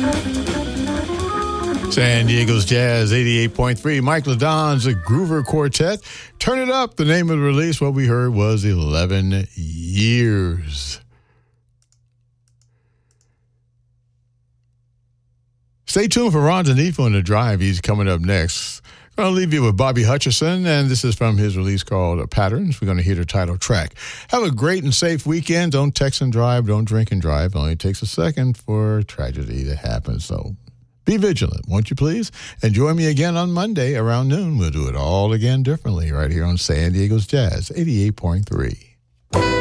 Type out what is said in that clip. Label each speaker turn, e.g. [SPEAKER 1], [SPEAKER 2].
[SPEAKER 1] San Diego's Jazz 88.3. Mike LaDon's a Groover Quartet. Turn It Up. The name of the release, what we heard was 11 Years. Stay tuned for Ron Zanifo in the Drive. He's coming up next. I'm going to leave you with Bobby Hutcherson, and this is from his release called Patterns. We're going to hear the title track. Have a great and safe weekend. Don't text and drive. Don't drink and drive. It only takes a second for tragedy to happen. So be vigilant, won't you please? And join me again on Monday around noon. We'll do it all again differently right here on San Diego's Jazz 88.3.